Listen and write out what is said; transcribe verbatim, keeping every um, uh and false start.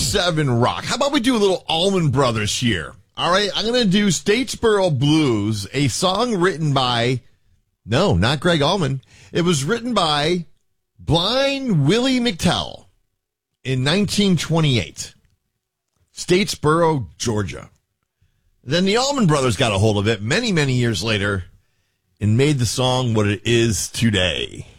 seven Rock. How about we do a little Allman Brothers here? All right, I'm going to do Statesboro Blues, a song written by, no, not Greg Allman. It was written by Blind Willie McTell in nineteen twenty-eight. Statesboro, Georgia. Then the Allman Brothers got a hold of it many, many years later and made the song what it is today.